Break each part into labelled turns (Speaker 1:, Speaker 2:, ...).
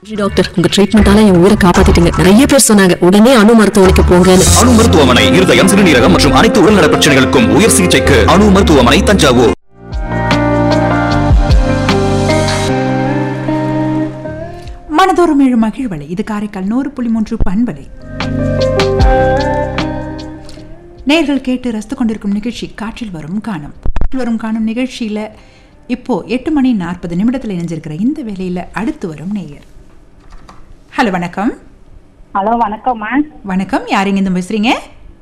Speaker 1: Doctor, உங்க ட்ரீட்மெண்டால என் உயிரை காப்பாத்திட்டீங்க. நிறைய பேர் சொன்னாங்க உடனே அணு மருத்துவமனைக்கு போங்கன்னு.
Speaker 2: அணு மருத்துவமனை இருதயம், சிறுநீரகம் மற்றும் அனைத்து உடல்நல பிரச்சனைகளுக்கும் உயர் சிகிச்சைக்கு அணு மருத்துவமனை, தஞ்சாவூர்.
Speaker 3: மனதோறும் எழும் மகிழ்வலை. இது காரைக்கால் 100.3 பண்பலை. நேயர்கள் கேட்டு ரசித்துக் கொண்டிருக்கும் நிகழ்ச்சி காற்றில் வரும் காணும் நிகழ்ச்சியில இப்போ 8:40 இணைஞ்சிருக்கிற இந்த வேலையில அடுத்து வரும் நேயர். ஹலோ, வணக்கம்.
Speaker 4: ஹலோ, வணக்கம்மா.
Speaker 3: வணக்கம், யாருங்க இருந்து பேசுறீங்க?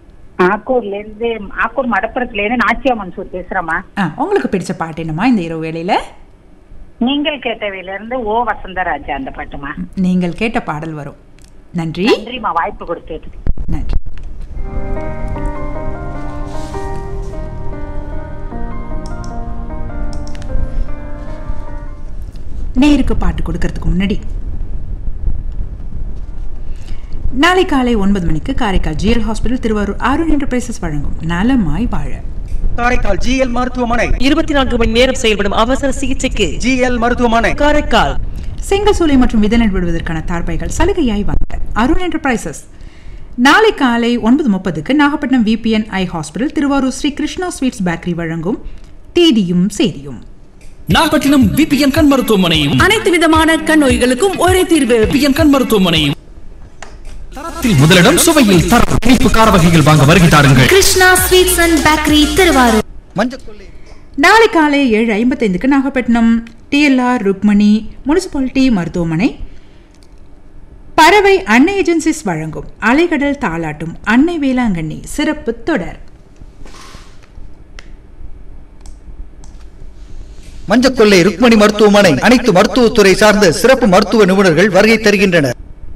Speaker 4: ஆக்கூர் மடப்புறத்துல இருந்து நாச்சியா மன்சூர் பேசுறேம்மா.
Speaker 3: உங்களுக்கு பிடிச்ச பாட்டு என்னமா இந்த இரவு வேலையில?
Speaker 4: நீங்கள் கேட்டவையில இருந்து ஓ வசந்தராஜா அந்த பாட்டுமா.
Speaker 3: நீங்கள் கேட்ட பாடல் வரும். நன்றி.
Speaker 4: நன்றிமா, வாய்ப்பு கொடுத்தது.
Speaker 3: நன்றி. நேருக்கு பாட்டு கொடுக்கறதுக்கு முன்னாடி நாளை காலை 9 மணிக்கு Karaikal GL hospital Thiruvarur Arun enterprises வழங்கும் நலமாய் வாழ.
Speaker 5: காரைக்கால் ஜிஎல் மருத்துவமனை
Speaker 6: 24 மணி நேரம் செயல்படும் அவசர சிகிச்சைக்கு
Speaker 5: ஜிஎல் மருத்துவமனை
Speaker 6: காரைக்கால்.
Speaker 3: செங்கல் சூளை மற்றும் விதை விடுவதற்கான தார்பாய்கள் சலுகையாய் வாங்க அருண் என்டர்பிரைசஸ். நாளை காலை 9:30க்கு நாகப்பட்டினம் விபிஎன் ஐ hospital Thiruvarur Sri Krishna sweets bakery வழங்கும் தேதியும் சேதியும்.
Speaker 7: நாகப்பட்டினம் விபிஎன் கண் மருத்துவமனையும்
Speaker 1: அனைத்து விதமான கண் நோய்களுக்கும் ஒரே தீர்வு.
Speaker 7: விபிஎன் கண் மருத்துவமனையும் தரத்தில் முதலிடம், சுவையில் தரம். இனிப்பு கார வகைகள் வாங்க வருகை தாருங்கள்.
Speaker 8: Krishna sweets and bakery Thiruvarur.
Speaker 3: நாளை காலை 7:55க்கு நாகப்பட்டினம் டிஎல்ஆர் ருக்மணி முனிசிபாலிட்டி மருத்துவமனை பறவை அன்னை ஏஜென்சிஸ் வழங்கும் அலைகடல் தாளாட்டும் அன்னை வேளாங்கண்ணி சிறப்பு தொடர்.
Speaker 5: மஞ்சக்கொள்ளை ருக்மணி மருத்துவமனை அனைத்து மருத்துவத்துறை சார்ந்த சிறப்பு மருத்துவ நிபுணர்கள் வருகை தருகின்றனர்.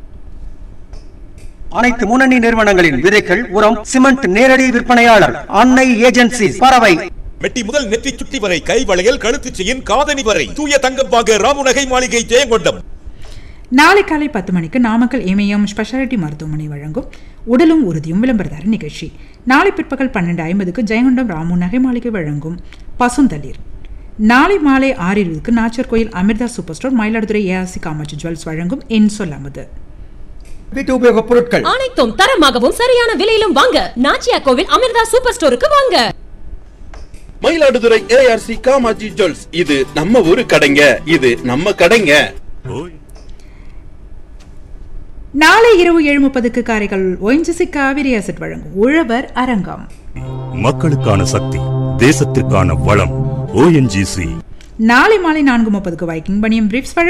Speaker 5: அனைத்து முன்னணி நிறுவனங்களின் விதைகள், உரம், சிமெண்ட் நேரடி விற்பனையாளர் அன்னை ஏஜென்சி பறவை.
Speaker 9: மெட்டி முதல் நெற்றி சுட்டி வரை, கை வளையல், கழுத்து செயின், காதணி வரை தூய தங்கம் வாங்க ராமுநகை மாளிகை, ஜெயங்கொண்டம்.
Speaker 3: நாளை காலை 10 மணிக்கு நாமக்கல் எம்ஏஎம் ஸ்பெஷாலிட்டி மருத்துவமனை வழங்கும் உடலும் உறுதியும் விளம்பரதார நிகழ்ச்சி. நாளை பிற்பகல் 12:50க்கு ஜெயங்கொண்டம் ராமு நகை மாளிகை வழங்கும் பசுந்தளிர். நாளை மாலை 6:20க்கு நாச்சர் கோயில் Amrita super store Mayiladuthurai ARC Kamakshi jewels வழங்கும் என் சொல்லாமது.
Speaker 5: வீட்டு உபயோக பொருட்கள்
Speaker 8: அனைத்தும் தரமாகவும் சரியான விலையிலும் வாங்க நாச்சியா கோவில் அமிர்தா சூப்பர் ஸ்டோருக்கு வாங்க.
Speaker 9: Mayiladuthurai ARC Kamakshi jewels. இது நம்ம ஊரு கடைங்க, இது நம்ம கடைங்க.
Speaker 3: நாளை இரவு 7:30க்கு காரைக்கால் ONGC காவிரி அசட் வழங்கும் உழவர் அரங்கம்.
Speaker 10: மக்களுக்கான சக்தி, தேசத்திற்கான வளம் ONGC.
Speaker 3: நாளை மாலை 4:30க்கு வைக்கிங் பனியம் பிரீப்ஸ்